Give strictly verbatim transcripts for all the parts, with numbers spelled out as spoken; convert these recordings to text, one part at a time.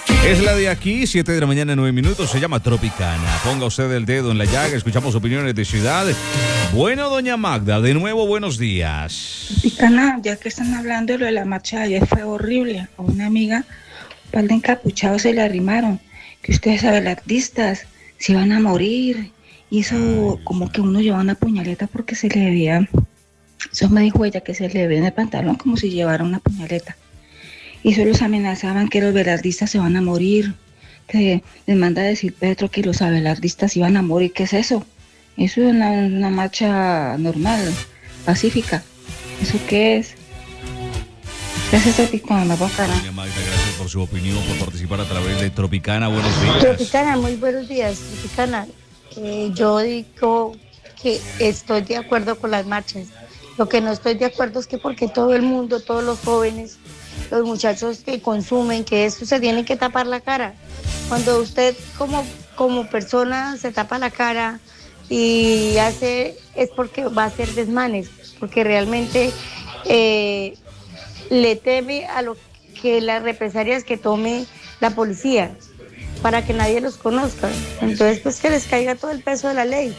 Es la de aquí, siete de la mañana, nueve minutos, se llama Tropicana. Ponga usted el dedo en la llaga, escuchamos opiniones de ciudad. Bueno, doña Magda, de nuevo, buenos días. Tropicana, ya que están hablando de lo de la marcha de ayer, fue horrible. A una amiga, un par de encapuchados se le arrimaron, que ustedes saben, los artistas se iban a morir. Hizo como que uno llevaba una puñaleta porque se le veía, eso me dijo ella, que se le veía en el pantalón como si llevara una puñaleta. Y solo los amenazaban que los velardistas se van a morir. Que les manda a decir Petro que los velardistas iban a morir. ¿Qué es eso? Eso es una, una marcha normal, pacífica. ¿Eso qué es? Gracias, Tropicana, bacana. Doña Magda, gracias por su opinión, por participar a través de Tropicana. Buenos días. Tropicana, muy buenos días. Tropicana, eh, yo digo que estoy de acuerdo con las marchas. Lo que no estoy de acuerdo es que porque todo el mundo, todos los jóvenes, los muchachos que consumen, que esto se tienen que tapar la cara. Cuando usted como, como persona se tapa la cara y hace, es porque va a hacer desmanes, porque realmente eh, le teme a lo que las represalias que tome la policía, para que nadie los conozca. Entonces, pues que les caiga todo el peso de la ley.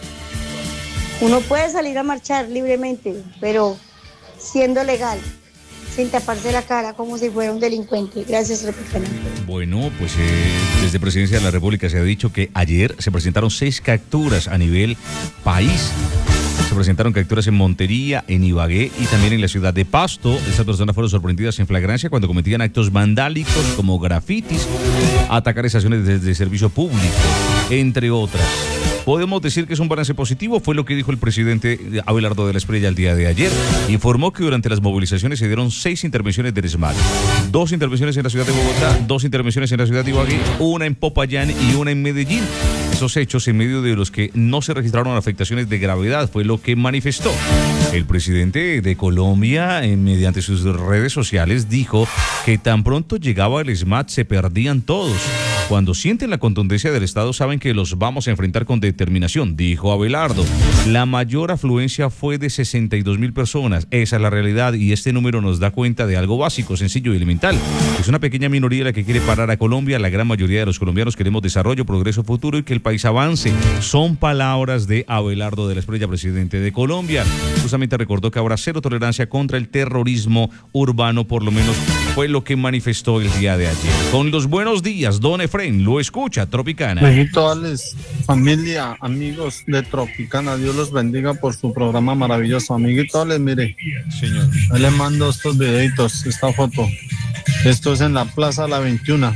Uno puede salir a marchar libremente, pero siendo legal, sin taparse la cara como si fuera un delincuente. Gracias, Tropicana. Bueno, pues eh, desde Presidencia de la República se ha dicho que ayer se presentaron seis capturas a nivel país. Se presentaron capturas en Montería, en Ibagué y también en la ciudad de Pasto. Estas personas fueron sorprendidas en flagrancia cuando cometían actos vandálicos como grafitis, atacar estaciones de, de servicio público, entre otras. Podemos decir que es un balance positivo, fue lo que dijo el presidente Abelardo de la Espriella el día de ayer. Informó que durante las movilizaciones se dieron seis intervenciones de ESMAD. Dos intervenciones en la ciudad de Bogotá, dos intervenciones en la ciudad de Ibagué, una en Popayán y una en Medellín. Esos hechos en medio de los que no se registraron afectaciones de gravedad, fue lo que manifestó. El presidente de Colombia, eh, mediante sus redes sociales, dijo que tan pronto llegaba el ESMAD se perdían todos. Cuando sienten la contundencia del Estado saben que los vamos a enfrentar con determinación, dijo Abelardo. La mayor afluencia fue de sesenta y dos mil personas. Esa es la realidad y este número nos da cuenta de algo básico, sencillo y elemental. Es una pequeña minoría la que quiere parar a Colombia. La gran mayoría de los colombianos queremos desarrollo, progreso futuro y que el país avance. Son palabras de Abelardo de la Espriella, presidente de Colombia. Justamente recordó que habrá cero tolerancia contra el terrorismo urbano, por lo menos fue lo que manifestó el día de ayer. Con los buenos días, don Efren, lo escucha Tropicana. Mejito, Alex, familia, amigos de Tropicana, Dios los bendiga por su programa maravilloso. Amiguito Alex, mire, señor, ahí le mando estos videitos, esta foto. Esto es en la Plaza La veintiuno,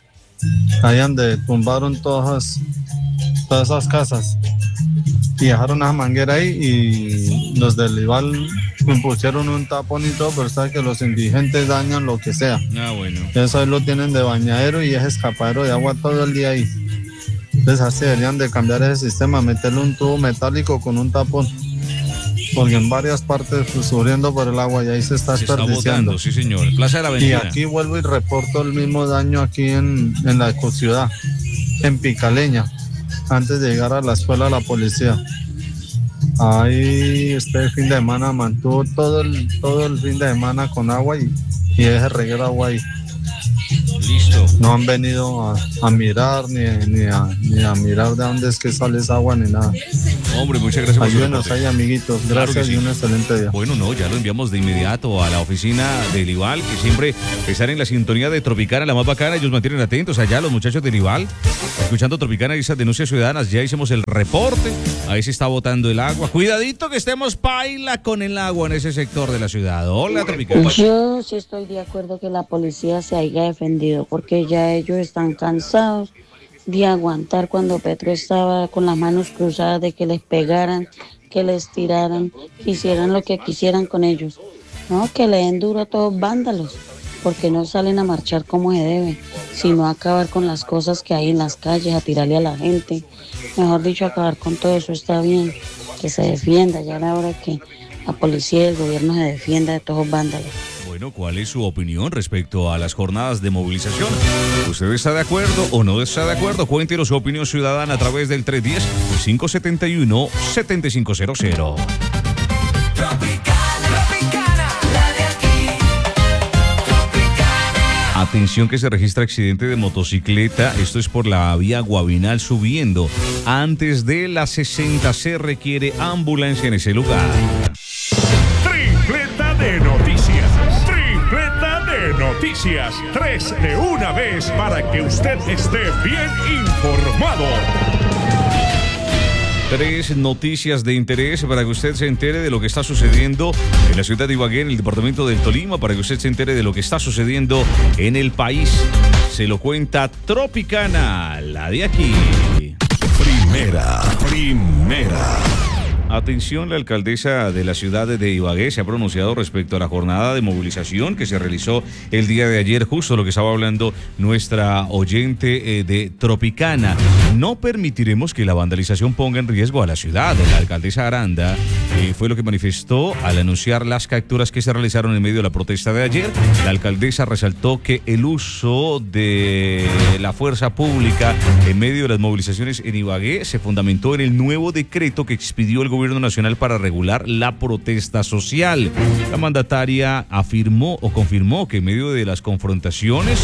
ahí donde tumbaron todas, todas esas casas y dejaron una manguera ahí y los del Ival impusieron un tapón y todo, pero sabe que los indigentes dañan lo que sea. Ah, bueno. Eso ahí lo tienen de bañadero y es escapadero de agua todo el día ahí. Entonces así deberían de cambiar ese sistema, meterle un tubo metálico con un tapón, porque en varias partes pues, sufriendo por el agua y ahí se está se desperdiciando. Está botando, sí señor, Plaza de la Y Avenida. aquí vuelvo y reporto el mismo daño aquí en, en la ecociudad, en Picaleña, antes de llegar a la escuela de la policía. Ahí este fin de semana mantuvo todo el, todo el fin de semana con agua y, y ese reguero de agua ahí. Listo. No han venido a, a mirar ni, ni, a, ni a mirar de dónde es que sale esa agua ni nada. Hombre, muchas gracias por su Ayúdenos reporte. ahí, amiguitos. Claro Gracias que sí. y un excelente día. Bueno, no, ya lo enviamos de inmediato a la oficina del Ival, que siempre están en la sintonía de Tropicana, la más bacana. Ellos mantienen atentos allá, los muchachos del Ival, escuchando Tropicana y esas denuncias ciudadanas. Ya hicimos el reporte, ahí se está botando el agua. Cuidadito que estemos paila con el agua en ese sector de la ciudad. Hola, Tropicana. Yo sí estoy de acuerdo que la policía se haya defendido, porque ya ellos están cansados de aguantar cuando Petro estaba con las manos cruzadas de que les pegaran, que les tiraran, que hicieran lo que quisieran con ellos. No, que le den duro a todos vándalos, porque no salen a marchar como se debe, sino a acabar con las cosas que hay en las calles, a tirarle a la gente. Mejor dicho, acabar con todo eso está bien, que se defienda. Ya era hora que la policía y el gobierno se defienda de todos los vándalos. Bueno, ¿cuál es su opinión respecto a las jornadas de movilización? ¿Usted está de acuerdo o no está de acuerdo? Cuéntenos su opinión ciudadana a través del tres uno cero, cinco siete uno, siete cinco cero cero. Atención que se registra accidente de motocicleta. Esto es por la vía Guabinal subiendo. Antes de las sesenta se requiere ambulancia en ese lugar. Tripleta de noticias. Tripleta de noticias. Tres de una vez para que usted esté bien informado. Tres noticias de interés para que usted se entere de lo que está sucediendo en la ciudad de Ibagué, en el departamento del Tolima, para que usted se entere de lo que está sucediendo en el país. Se lo cuenta Tropicana, la de aquí. Primera, primera. Atención, la alcaldesa de la ciudad de Ibagué se ha pronunciado respecto a la jornada de movilización que se realizó el día de ayer, justo lo que estaba hablando nuestra oyente eh, de Tropicana. No permitiremos que la vandalización ponga en riesgo a la ciudad. La alcaldesa Aranda eh, fue lo que manifestó al anunciar las capturas que se realizaron en medio de la protesta de ayer. La alcaldesa resaltó que el uso de la fuerza pública en medio de las movilizaciones en Ibagué se fundamentó en el nuevo decreto que expidió el gobierno nacional para regular la protesta social. La mandataria afirmó o confirmó que en medio de las confrontaciones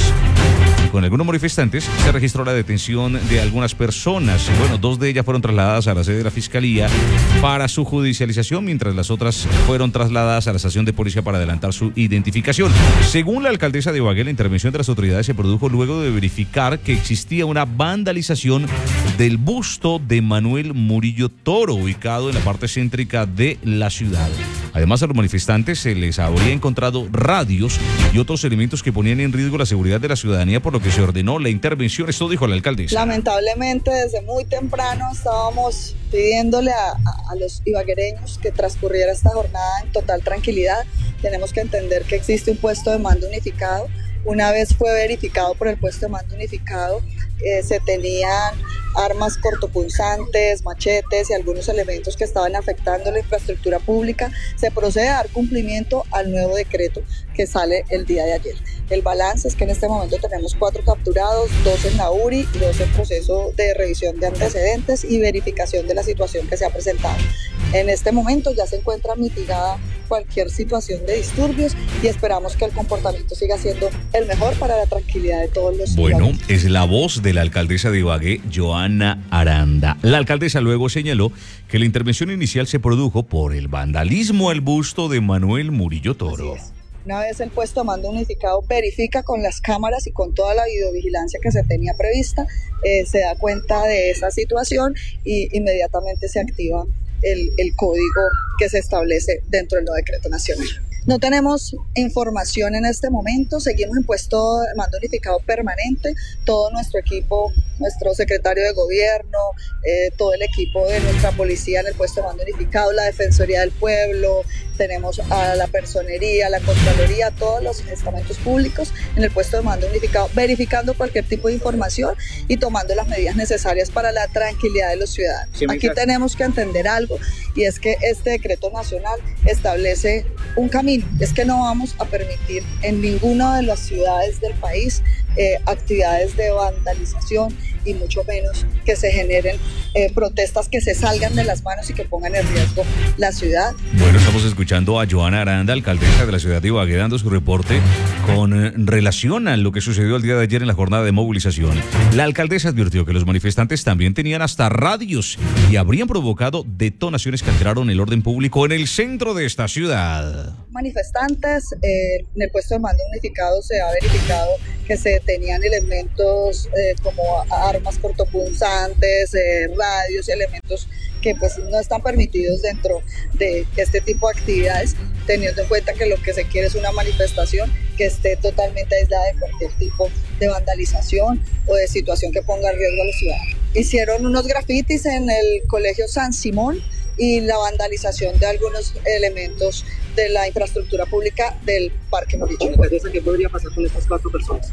con algunos manifestantes se registró la detención de algunas personas. Bueno, dos de ellas fueron trasladadas a la sede de la Fiscalía para su judicialización, mientras las otras fueron trasladadas a la estación de policía para adelantar su identificación. Según la alcaldesa de Ibagué, la intervención de las autoridades se produjo luego de verificar que existía una vandalización del busto de Manuel Murillo Toro, ubicado en la parte céntrica de la ciudad. Además, a los manifestantes se les habría encontrado radios y otros elementos que ponían en riesgo la seguridad de la ciudadanía, por lo que se ordenó la intervención. Esto dijo la alcaldesa. Lamentablemente, desde muy temprano estábamos pidiéndole a, a, a los ibaguereños que transcurriera esta jornada en total tranquilidad. Tenemos que entender que existe un puesto de mando unificado. Una vez fue verificado por el puesto de mando unificado, eh, se tenían armas cortopunzantes, machetes y algunos elementos que estaban afectando la infraestructura pública. Se procede a dar cumplimiento al nuevo decreto que sale el día de ayer. El balance es que en este momento tenemos cuatro capturados, dos en la U R I y dos en proceso de revisión de antecedentes y verificación de la situación que se ha presentado. En este momento ya se encuentra mitigada cualquier situación de disturbios y esperamos que el comportamiento siga siendo el mejor para la tranquilidad de todos los Bueno, ciudadanos. es la voz de la alcaldesa de Ibagué, Joana Aranda. La alcaldesa luego señaló que la intervención inicial se produjo por el vandalismo al busto de Manuel Murillo Toro. Una vez el puesto de mando unificado verifica con las cámaras y con toda la videovigilancia que se tenía prevista, eh, se da cuenta de esa situación y inmediatamente se activa el, el código que se establece dentro del nuevo decreto nacional. No tenemos información en este momento, seguimos en puesto de mando unificado permanente, todo nuestro equipo, nuestro secretario de gobierno, eh, todo el equipo de nuestra policía en el puesto de mando unificado, la Defensoría del Pueblo, tenemos a la Personería, la Contraloría, todos los estamentos públicos en el puesto de mando unificado, verificando cualquier tipo de información y tomando las medidas necesarias para la tranquilidad de los ciudadanos. Sí, Aquí tenemos que entender algo, y es que este decreto nacional establece un camino. Es que no vamos a permitir en ninguna de las ciudades del país eh, actividades de vandalización y mucho menos que se generen eh, protestas que se salgan de las manos y que pongan en riesgo la ciudad. Bueno, estamos escuchando a Joana Aranda, alcaldesa de la ciudad de Ibagué, dando su reporte con eh, relación a lo que sucedió el día de ayer en la jornada de movilización. La alcaldesa advirtió que los manifestantes también tenían hasta radios y habrían provocado detonaciones que alteraron el orden público en el centro de esta ciudad. Manifestantes, eh, en el puesto de mando unificado se ha verificado que se tenían elementos eh, como armas cortopunzantes, eh, radios y elementos que pues no están permitidos dentro de este tipo de actividades, teniendo en cuenta que lo que se quiere es una manifestación que esté totalmente aislada de cualquier tipo de vandalización o de situación que ponga en riesgo a los ciudadanos. Hicieron unos grafitis en el Colegio San Simón y la vandalización de algunos elementos de la infraestructura pública del Parque Murillo. ¿Qué podría pasar con estas cuatro personas?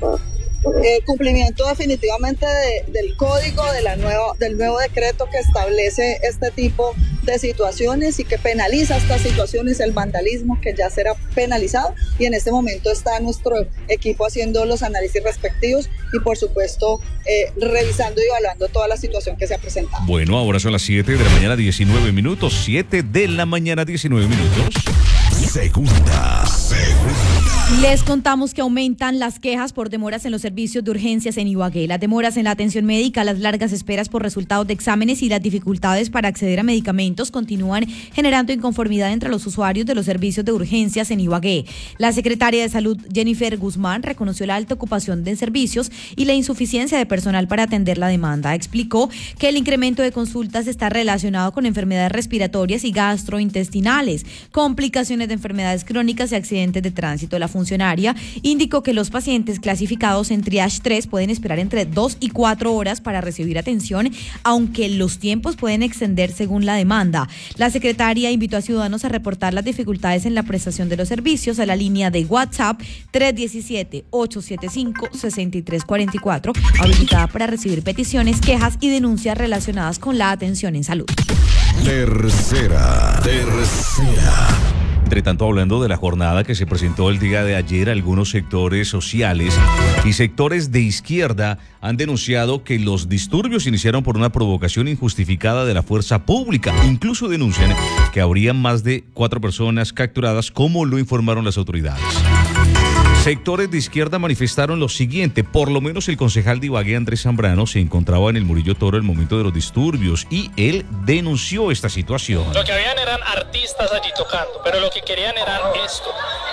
Eh, cumplimiento definitivamente de, del código de la nueva, del nuevo decreto que establece este tipo de situaciones y que penaliza estas situaciones, el vandalismo que ya será penalizado, y en este momento está nuestro equipo haciendo los análisis respectivos y por supuesto eh, revisando y evaluando toda la situación que se ha presentado. Bueno, ahora son las siete de la mañana, diecinueve minutos, siete de la mañana, diecinueve minutos. Segunda, segunda. Les contamos que aumentan las quejas por demoras en los servicios de urgencias en Ibagué. Las demoras en la atención médica, las largas esperas por resultados de exámenes y las dificultades para acceder a medicamentos continúan generando inconformidad entre los usuarios de los servicios de urgencias en Ibagué. La secretaria de Salud, Jennifer Guzmán, reconoció la alta ocupación de servicios y la insuficiencia de personal para atender la demanda. Explicó que el incremento de consultas está relacionado con enfermedades respiratorias y gastrointestinales, complicaciones de enfermedades crónicas y accidentes de tránsito. La funcionaria indicó que los pacientes clasificados en triage tres pueden esperar entre dos y cuatro horas para recibir atención, aunque los tiempos pueden extender según la demanda. La secretaria invitó a ciudadanos a reportar las dificultades en la prestación de los servicios a la línea de WhatsApp tres uno siete, ocho siete cinco, seis tres cuatro cuatro, habilitada para recibir peticiones, quejas y denuncias relacionadas con la atención en salud. Tercera, tercera. Entre tanto, hablando de la jornada que se presentó el día de ayer, algunos sectores sociales y sectores de izquierda han denunciado que los disturbios iniciaron por una provocación injustificada de la fuerza pública. Incluso denuncian que habría más de cuatro personas capturadas, como lo informaron las autoridades. Sectores de izquierda manifestaron lo siguiente: por lo menos el concejal de Ibagué, Andrés Zambrano, se encontraba en el Murillo Toro en el momento de los disturbios y él denunció esta situación. Lo que habían eran artistas allí tocando, pero lo que querían era esto.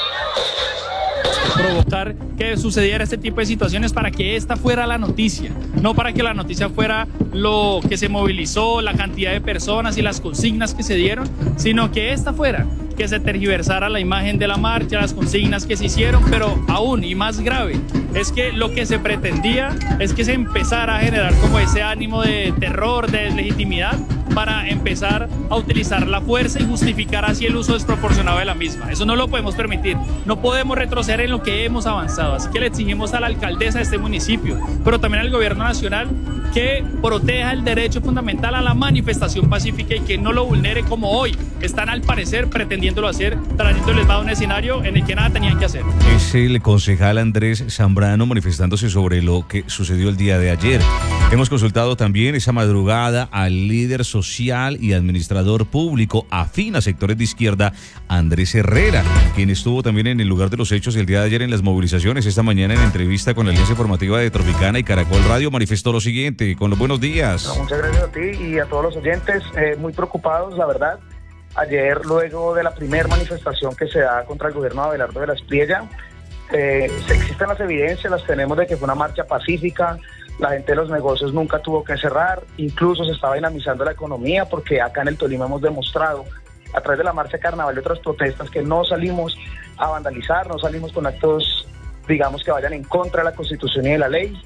Provocar que sucediera este tipo de situaciones para que esta fuera la noticia, no para que la noticia fuera lo que se movilizó, la cantidad de personas y las consignas que se dieron, sino que esta fuera, que se tergiversara la imagen de la marcha, las consignas que se hicieron, pero aún y más grave es que lo que se pretendía es que se empezara a generar como ese ánimo de terror, de deslegitimidad, para empezar a utilizar la fuerza y justificar así el uso desproporcionado de la misma. Eso no lo podemos permitir, no podemos retroceder en lo que hemos avanzado, así que le exigimos a la alcaldesa de este municipio, pero también al gobierno nacional, que proteja el derecho fundamental a la manifestación pacífica y que no lo vulnere como hoy están al parecer pretendiéndolo hacer, trayéndoles a un escenario en el que nada tenían que hacer. Es el concejal Andrés Zambrano manifestándose sobre lo que sucedió el día de ayer. Hemos consultado también esa madrugada al líder social y administrador público afín a sectores de izquierda, Andrés Herrera, quien estuvo también en el lugar de los hechos el día de ayer en las movilizaciones. Esta mañana, en entrevista con la Alianza Informativa de Tropicana y Caracol Radio, manifestó lo siguiente: con los buenos días. No, muchas gracias a ti y a todos los oyentes, eh, muy preocupados, la verdad. Ayer, luego de la primera manifestación que se da contra el gobierno de Abelardo de la Espriella, eh, existen las evidencias, las tenemos de que fue una marcha pacífica, la gente de los negocios nunca tuvo que cerrar, incluso se estaba dinamizando la economía, porque acá en el Tolima hemos demostrado, a través de la marcha de carnaval y otras protestas, que no salimos a vandalizar, no salimos con actos, digamos, que vayan en contra de la Constitución y de la ley.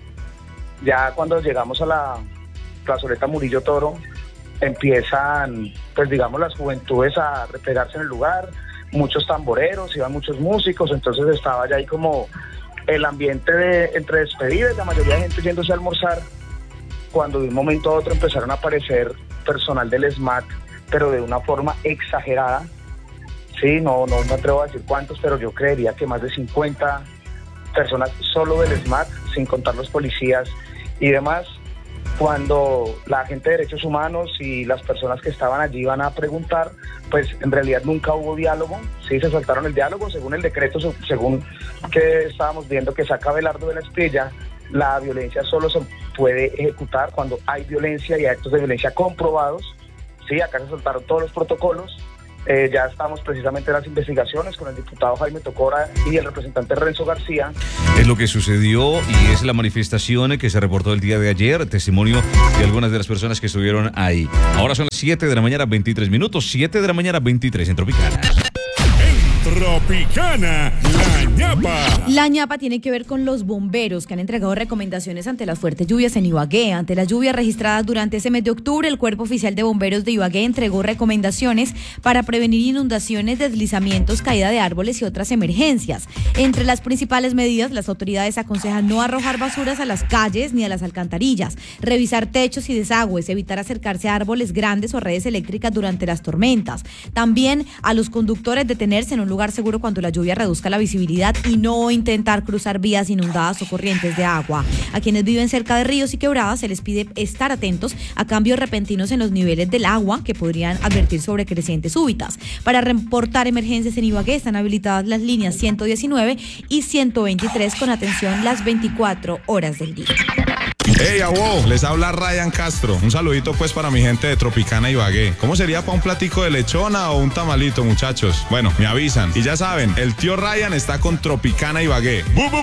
Ya cuando llegamos a la plazoleta Murillo Toro, empiezan, pues digamos, las juventudes a replegarse en el lugar, muchos tamboreros, iban muchos músicos, entonces estaba ya ahí como el ambiente de entre despedidas, la mayoría de gente yéndose a almorzar, cuando de un momento a otro empezaron a aparecer personal del SMAT, pero de una forma exagerada. Sí, no, no me atrevo a decir cuántos, pero yo creería que más de cincuenta personas solo del SMAT, sin contar los policías y demás. Cuando la gente de derechos humanos y las personas que estaban allí iban a preguntar, pues en realidad nunca hubo diálogo, sí se saltaron el diálogo, según el decreto, según que estábamos viendo que saca Abelardo de la Espriella, la violencia solo se puede ejecutar cuando hay violencia y actos de violencia comprobados, sí, acá se saltaron todos los protocolos. Eh, ya estamos precisamente en las investigaciones con el diputado Jaime Tocora y el representante Renzo García. Es lo que sucedió y es la manifestación que se reportó el día de ayer, testimonio de algunas de las personas que estuvieron ahí. Ahora son las siete de la mañana, veintitrés minutos, siete de la mañana, veintitrés en Tropicana. Tropicana, la ñapa. La ñapa tiene que ver con los bomberos que han entregado recomendaciones ante las fuertes lluvias en Ibagué. Ante las lluvias registradas durante ese mes de octubre, el Cuerpo Oficial de Bomberos de Ibagué entregó recomendaciones para prevenir inundaciones, deslizamientos, caída de árboles y otras emergencias. Entre las principales medidas, las autoridades aconsejan no arrojar basuras a las calles ni a las alcantarillas, revisar techos y desagües, evitar acercarse a árboles grandes o redes eléctricas durante las tormentas. También a los conductores detenerse en un lugar seguro cuando la lluvia reduzca la visibilidad seguridad y no intentar cruzar vías inundadas o corrientes de agua. A quienes viven cerca de ríos y quebradas se les pide estar atentos a cambios repentinos en los niveles del agua que podrían advertir sobre crecientes súbitas. Para reportar emergencias en Ibagué están habilitadas las líneas ciento diecinueve y ciento veintitrés con atención las veinticuatro horas del día. Hey, abo, les habla Ryan Castro. Un saludito pues para mi gente de Tropicana Ibagué. ¿Cómo sería para un platico de lechona o un tamalito, muchachos? Bueno, me avisan. Y ya saben, el tío Ryan está con Tropicana Ibagué.